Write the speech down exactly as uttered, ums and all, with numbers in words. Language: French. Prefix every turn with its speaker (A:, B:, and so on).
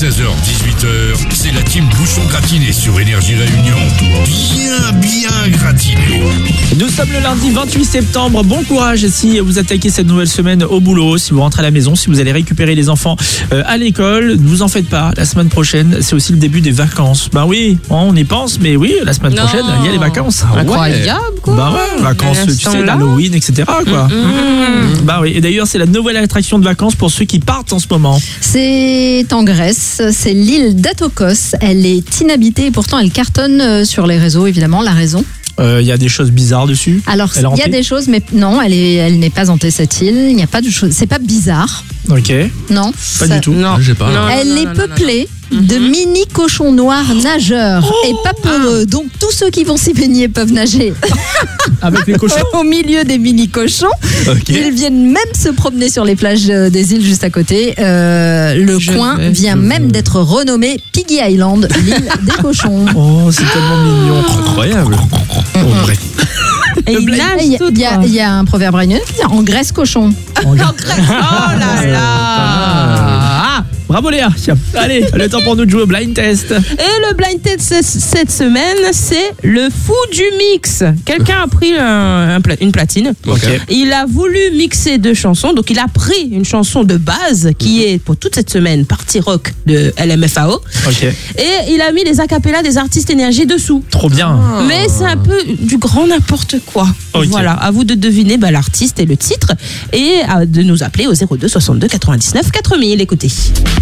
A: seize heures dix-huit heures, c'est la team Bouchon Gratiné sur Énergie Réunion. Bien, bien gratiné.
B: Nous sommes le lundi vingt-huit septembre. Bon courage si vous attaquez cette nouvelle semaine au boulot, si vous rentrez à la maison, si vous allez récupérer les enfants euh, à l'école. Ne vous en faites pas. La semaine prochaine, c'est aussi le début des vacances. Bah oui, on y pense, mais oui, la semaine
C: Non.
B: prochaine, il y a les vacances.
C: Incroyable, quoi.
B: Bah ouais, vacances, tu sais,
C: Là.
B: d'Halloween, et cetera quoi.
C: Mmh.
B: Bah oui, et d'ailleurs, c'est la nouvelle attraction de vacances pour ceux qui partent en ce moment.
D: C'est en Grèce, c'est l'île d'Atokos. Elle est inhabitée et pourtant elle cartonne sur les réseaux, évidemment. La raison.
B: Il euh, y a des choses bizarres dessus.
D: Alors,
B: Elle est
D: il y a
B: hantée
D: des choses, mais non, elle est, elle n'est pas hantée cette île. Il n'y a pas de choses. C'est pas bizarre,
B: Ok,
D: non.
B: pas
D: Ça-
B: du tout.
C: Non.
E: J'ai pas.
C: Non,
D: Elle
C: non,
D: est
C: non, non,
D: peuplée
C: non,
D: de
C: Mhm.
D: mini cochons noirs nageurs et pas peureux. Donc tous ceux qui vont s'y baigner peuvent nager
B: Avec les cochons.
D: au milieu des mini cochons.
B: Ok.
D: Ils viennent même se promener sur les plages euh, des îles juste à côté. Euh, le
C: Je
D: coin
C: vais,
D: vient
B: je
D: même
B: veux.
D: d'être renommé Piggy Island, l'île des cochons.
B: Oh, c'est tellement mignon.
E: Incroyable.
B: Bon, bref.
C: Et il
D: Il
C: nage
D: y, a-
C: tout,
D: il y a-
C: quoi.
D: il y a un proverbe réunion qui dit en Grèce cochon.
B: On regarde.
C: Oh là là. Ah.
B: Bravo Léa. Allez, le temps pour nous de jouer au blind test.
C: Et le blind test ce- cette semaine, c'est le fou du mix. Quelqu'un a pris un- un pla- une platine.
B: Ok.
C: Il a voulu mixer deux chansons. Donc, il a pris une chanson de base qui est pour toute cette semaine Party Rock de L M F A O.
B: Ok.
C: Et il a mis les acapellas des artistes énergie dessous.
B: Trop bien.
C: Mais c'est un peu du grand n'importe quoi.
B: Ok.
C: Voilà, à vous de deviner bah, l'artiste et le titre et à- de nous appeler au zéro deux soixante-deux quatre-vingt-dix-neuf quatre mille. Écoutez.